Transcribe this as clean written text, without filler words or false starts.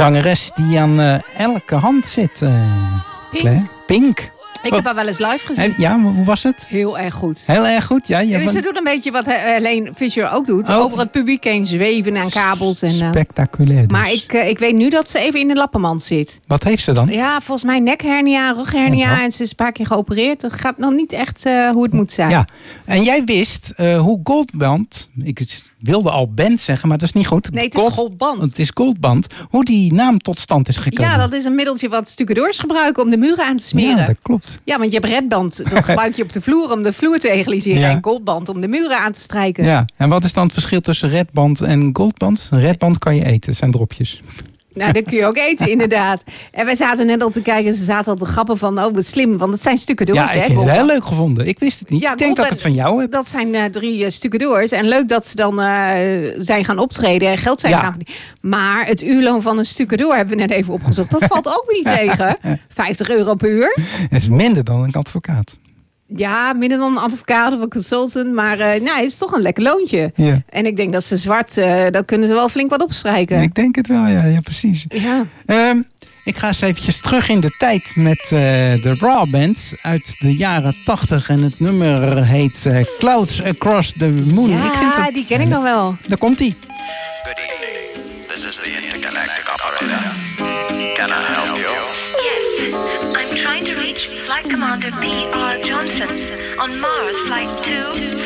zangeres die aan elke hand zit. Pink. Ik heb haar wel eens live gezien. Ja, hoe was het? Heel erg goed. Heel erg goed, ja. Ze doet een beetje wat Helene Fischer ook doet. Over het publiek heen zweven aan kabels. En, spectaculair dus. Maar ik weet nu dat ze even in de lappenmand zit. Wat heeft ze dan? Ja, volgens mij nekhernia, rughernia. En ze is een paar keer geopereerd. Dat gaat nog niet echt hoe het moet zijn. Ja, en jij wist hoe Goldband... Ik wilde al band zeggen, maar dat is niet goed. Nee, het is Goldband. Het is Goldband. Hoe die naam tot stand is gekomen. Ja, dat is een middeltje wat stucadoors gebruiken om de muren aan te smeren. Ja, dat klopt. Ja, want je hebt redband. Dat gebruik je op de vloer om de vloer te egaliseren. Ja. En goldband om de muren aan te strijken. Ja, en wat is dan het verschil tussen redband en goldband? Redband kan je eten, zijn dropjes. Nou, dat kun je ook eten, inderdaad. En wij zaten net al te kijken. Ze zaten al te grappen van, wat slim. Want het zijn stucadoors, hè? Ja, ik heb het heel leuk gevonden. Ik wist het niet. Ja, ik denk dat ik het van jou heb. Dat zijn 3 stucadoors. En leuk dat ze dan zijn gaan optreden en geld zijn gaan verdienen. Maar het uurloon van een stucadoor hebben we net even opgezocht. Dat valt ook niet tegen. €50 per uur. Dat is minder dan een advocaat. Ja, minder dan een advocaat of een consultant. Maar het is toch een lekker loontje. Ja. En ik denk dat ze zwart, dan kunnen ze wel flink wat opstrijken. Ik denk het wel, ja precies. Ja. Ik ga eens eventjes terug in de tijd met de Raw Band uit de jaren 80. En het nummer heet Clouds Across the Moon. Ja, die ken ik nog wel. Daar komt-ie. Good evening. This is the intergalactic operator. Can I help you? Yes, I'm trying to reach Flight Commander P.R. Johnson on Mars Flight 2